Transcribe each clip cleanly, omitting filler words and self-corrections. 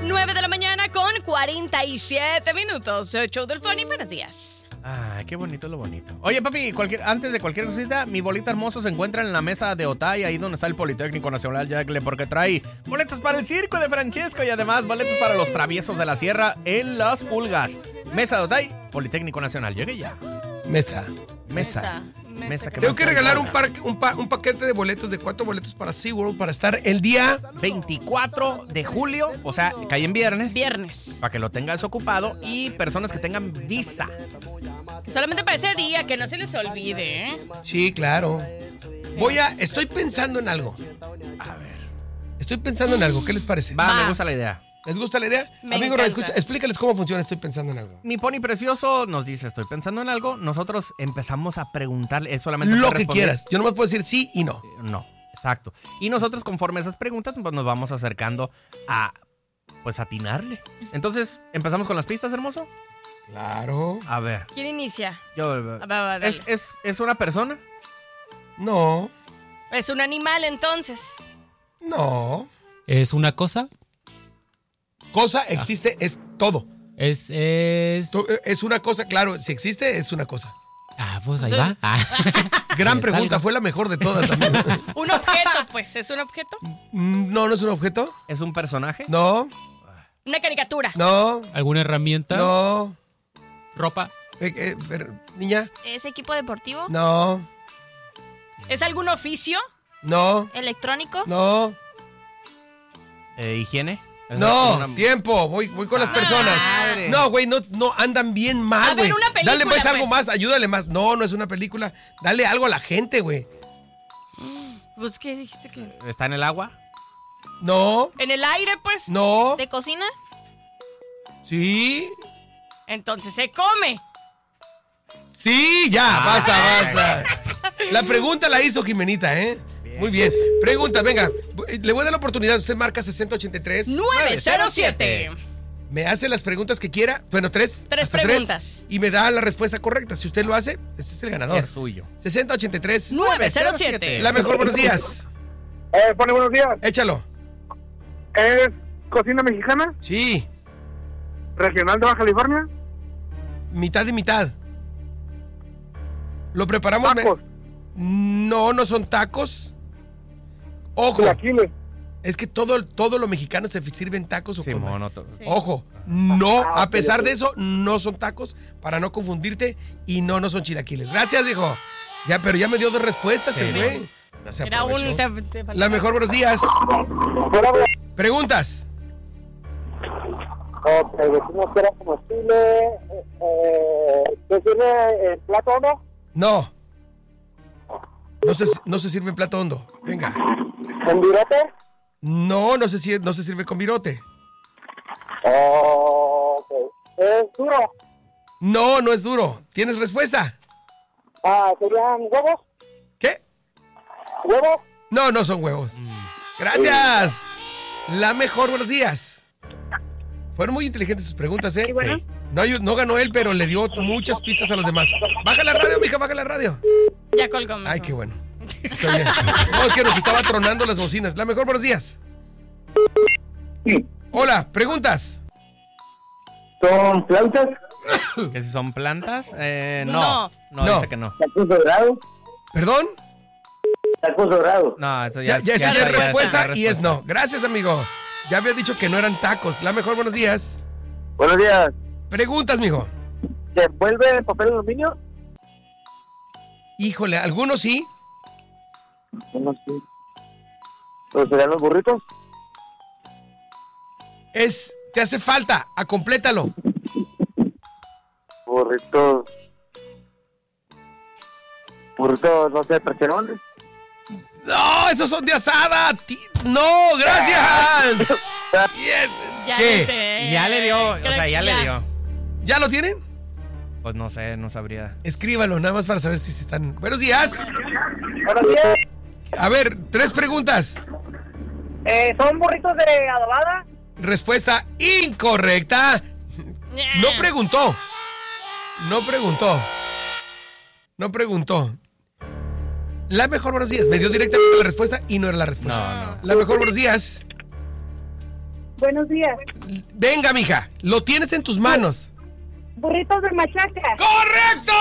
9 de la mañana con 47 minutos. El show del Pony, buenos días. Ay, qué bonito lo bonito. Oye, papi, antes de cualquier cosita, mi bolita hermoso se encuentra en la mesa de Otay, ahí donde está el Politécnico Nacional Yagle, porque trae boletos para el circo de Francesco y además boletos para los traviesos de la sierra en Las Pulgas. Mesa de Otay, Politécnico Nacional. Llegue ya. Mesa. Tengo que regalar un paquete de boletos, de 4 boletos para SeaWorld para estar el día 24 de julio, o sea, cae en viernes. Viernes. Para que lo tengas ocupado y personas que tengan visa. Solamente para ese día, que no se les olvide, ¿eh? Sí, claro. Estoy pensando en algo. A ver. Estoy pensando en algo. ¿Qué les parece? Va, me gusta la idea. ¿Les gusta la idea? Me Amigo, encanta. escucha, explícales cómo funciona. Estoy pensando en algo. Mi Pony precioso nos dice, estoy pensando en algo. Nosotros empezamos a preguntarle, él solamente Lo puede que responder. quieras. Yo nomás puedo decir sí y no. No, exacto. Y nosotros conforme a esas preguntas, pues nos vamos acercando a, pues, atinarle. Entonces, ¿empezamos con las pistas, hermoso? Claro. A ver. ¿Quién inicia? Yo, Va, dale. ¿Es una persona? No. Es un animal, entonces. No. ¿Es una cosa? Cosa existe, es todo. Es... Es una cosa, claro. Si existe, es una cosa. Ah, pues ahí va. Gran Es pregunta, algo. fue la mejor de todas también. Un objeto, pues. ¿Es un objeto? No, no es un objeto. ¿Es un personaje? No, Una caricatura. no, ¿Alguna herramienta? no. ¿Ropa? Niña, ¿Es equipo deportivo? no, ¿Es algún oficio? no, ¿Electrónico? no, ¿Higiene? ¿Es no. una- Tiempo, voy con las personas. madre. No, güey, no andan bien A mal, ver, güey. una película, Dale pues algo pues. más, ayúdale más. No, no es una película. Dale algo a la gente, güey. Pues, ¿qué dijiste que? ¿Está en el agua? No, ¿En el aire, pues? no. ¿De cocina? Sí, Entonces se come. sí, ya, basta. La pregunta la hizo Jimenita, ¿eh? Muy bien. Pregunta, venga. Le voy a dar la oportunidad. Usted marca 6083. 907. Me hace las preguntas que quiera. Bueno, tres. Tres hasta preguntas. Y me da la respuesta correcta. Si usted lo hace, este es el ganador. Es suyo. 6083. 907. La mejor, buenos días. Pone buenos días. Échalo. ¿Es cocina mexicana? Sí. ¿Regional de Baja California? Mitad y mitad. Lo preparamos. ¿Tacos? No, no son tacos. Ojo. ¿Chilaquiles? Es que todo lo mexicano se sirve en tacos o Sí, con... mono. Sí. Ojo, no, Ah, a pesar ok. de eso, no son tacos, para no confundirte, y no son chilaquiles. Gracias, viejo. Ya, pero ya me dio 2 respuestas, Sí, el güey. No se Era aprovechó. un... te faltaba. La mejor, buenos días. Bravo. Preguntas. Ok, decimos que era comestible. ¿Se sirve en plato o no? No. No se sirve en plato hondo. Venga. ¿En virote? No se sirve con virote. Ok. ¿Es duro? No es duro. ¿Tienes respuesta? ¿Serían huevos? ¿Qué? ¿Huevos? No son huevos. Gracias. La mejor, buenos días. Fueron muy inteligentes sus preguntas, ¿eh? Sí, bueno. No ganó él, pero le dio muchas pistas a los demás. Baja la radio, mija, baja la radio. Ya colgó. mijo. Ay, qué bueno. Está bien. No, es que nos estaba tronando las bocinas. La mejor, buenos días. Sí. Hola, preguntas. ¿Son plantas? ¿Que si son plantas? No. No, No. dice que no. ¿Tacos dorados? ¿Perdón? ¿Tacos dorados? No, eso Ya, esa ya es está, respuesta está y es no. Gracias, amigo. Ya había dicho que no eran tacos. La mejor, buenos días. Buenos días. Preguntas, mijo. ¿Se envuelve en papel aluminio? Híjole, algunos sí. No sé. ¿Pero serían los burritos? Te hace falta. Complétalo. Burritos, no sé, percherones. No, esos son de asada. No, gracias. Bien. Ya ¿Qué? vete. Ya le dio, o Creo sea, que ya le dio. ¿Ya lo tienen? Pues no sé, no sabría. Escríbalo, nada más para saber si se están... Buenos días. Buenos días. A ver, 3 preguntas. ¿Son burritos de adobada? Respuesta incorrecta. No preguntó. La mejor, buenos días. Me dio directamente la respuesta y no era la respuesta. No. La mejor, buenos días. Buenos días. Venga, mija, lo tienes en tus manos. Burritos de machaca. ¡Correcto!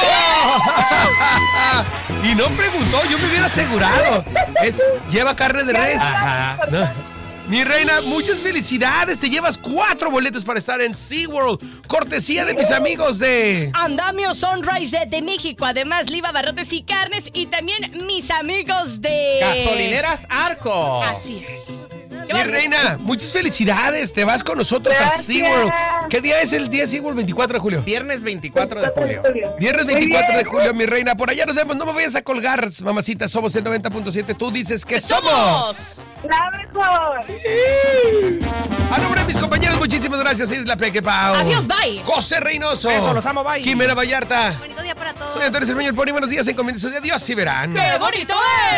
Y no preguntó, yo me hubiera asegurado. Lleva carne de res. Ajá. No. Mi reina, muchas felicidades. Te llevas 4 boletos para estar en SeaWorld. Cortesía de mis amigos de... Andamio Sunrise de México. Además, Liva Barrotes y Carnes. Y también mis amigos de... Gasolineras Arco. Así es. Mi reina, muchas felicidades. Te vas con nosotros a Gracias. SeaWorld. ¿Qué día es el día de SeaWorld? 24 de julio. Viernes 24 de julio. Viernes Muy 24 de bien. julio, mi reina. Por allá nos vemos. No me vayas a colgar, mamacita. Somos el 90.7. Tú dices que somos. ¡Somos! La mejor. A nombre de mis compañeros, muchísimas gracias. Isla Peque Pau. Adiós, bye. José Reynoso. Beso, los amo, bye. Jimena Vallarta. Bonito día para todos. Soy Antonio Cermeño, el Pony. Buenos días, encomiendas su día. Dios y verán. ¡Qué bonito es!